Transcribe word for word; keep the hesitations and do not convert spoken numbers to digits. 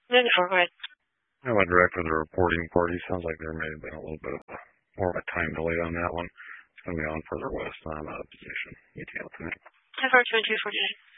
No, no, go ahead. I went direct for the reporting party. Sounds like there may have been a little bit of a, more of a time delay on that one. It's going to be on further west on a position. E T L tonight. ten four two two four today.